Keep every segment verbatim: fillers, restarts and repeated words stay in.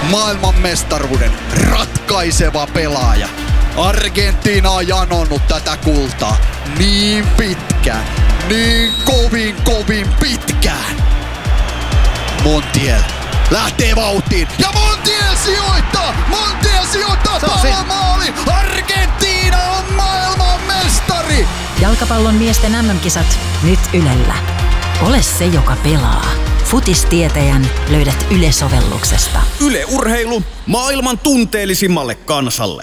maailmanmestaruuden ratkaiseva pelaaja. Argentiina on janonnut tätä kultaa niin pitkään, niin kovin kovin pitkään. Montiel lähtee vauhtiin ja Montiel sijoittaa! Montiel sijoittaa palomaali! Argentiina on maailmanmestari! Jalkapallon miesten äm äm-kisat nyt Ylellä. Ole se, joka pelaa. Futistietäjän löydät Yle-sovelluksesta. Yle Urheilu maailman tunteellisimmalle kansalle.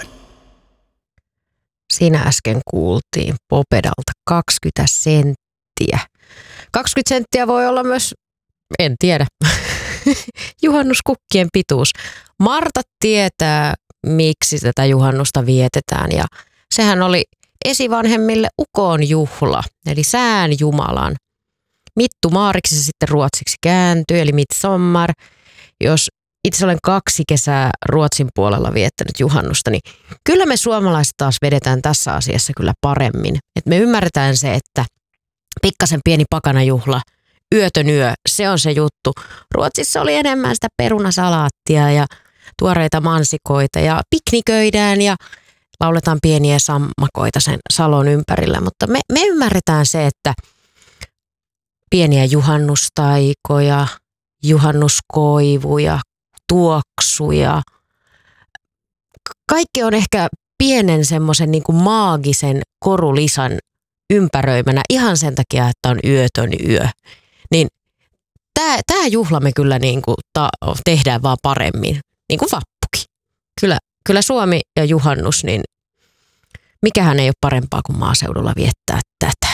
Siinä äsken kuultiin Popedalta kaksikymmentä senttiä. kaksikymmentä senttiä voi olla myös, en tiedä, juhannuskukkien pituus. Marta tietää, miksi tätä juhannusta vietetään, ja sehän oli esivanhemmille ukon juhla, eli sään jumalan. Mittu Maariksi se sitten ruotsiksi kääntyy, eli midsommar. Jos itse olen kaksi kesää Ruotsin puolella viettänyt juhannusta, niin kyllä me suomalaiset taas vedetään tässä asiassa kyllä paremmin. Et me ymmärretään se, että pikkasen pieni pakanajuhla, yötön yö, se on se juttu. Ruotsissa oli enemmän sitä perunasalaattia ja tuoreita mansikoita ja pikniköidään ja lauletaan pieniä sammakoita sen salon ympärillä. Mutta me, me ymmärretään se, että pieniä juhannustaikoja, juhannuskoivuja, tuoksuja. Kaikki on ehkä pienen semmoisen niin kuin maagisen korulisan ympäröimänä ihan sen takia, että on yötön yö. Niin tämä, tämä juhla me kyllä niin kuin ta, tehdään vaan paremmin, niin kuin vappukin. Kyllä, kyllä Suomi ja juhannus, niin mikähän ei ole parempaa kuin maaseudulla viettää tätä.